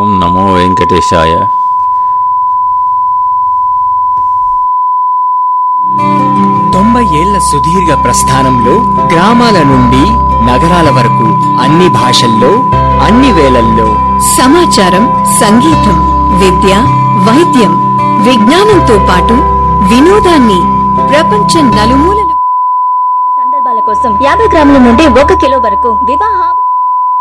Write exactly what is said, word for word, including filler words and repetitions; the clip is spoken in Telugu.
ఓం నమో వెంకటేశాయ. తొంభై ఏళ్ల సుదీర్ఘ ప్రస్థానంలో గ్రామాల నుండి నగరాల వరకు అన్ని భాషల్లో అన్ని వేళల్లో సమాచారం, సంగీతం, విద్య, వైద్యం, విజ్ఞానంతో పాటు వినోదాన్ని ప్రపంచం నలుమూలలు సందర్భాల కోసం యాభై గ్రాముల నుండి ఒక కిలో వరకు వివాహ